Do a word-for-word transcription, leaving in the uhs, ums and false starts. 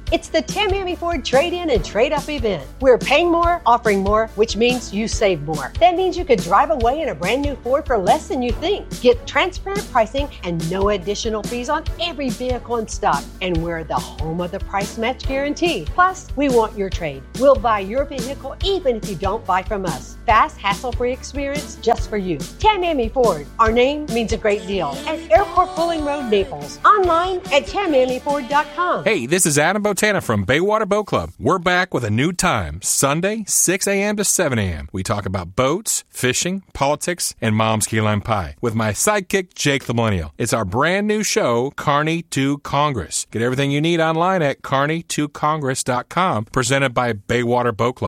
It's the Tamiami Ford Trade-In and Trade-Up event. We're paying more, offering more, which means you save more. That means you could drive away in a brand new Ford for less than you think. Get transparent pricing and no additional fees on every vehicle in stock. And we're the home of the price match guarantee. Plus, we want your trade. We'll buy your vehicle even if you don't buy from us. Fast, hassle-free experience just for you. Tamiami Ford. Our name means a great deal. At Airport Pulling Road, Naples. Online at tamiami ford dot com. Hey, this is Adam Botana from Baywater Boat Club. We're back with a new time, Sunday, six a.m. to seven a.m. We talk about boats, fishing, politics, and mom's key lime pie with my sidekick, Jake the Millennial. It's our brand new show, Carney to Congress. Get everything you need online at carney to congress dot com, presented by Baywater Boat Club.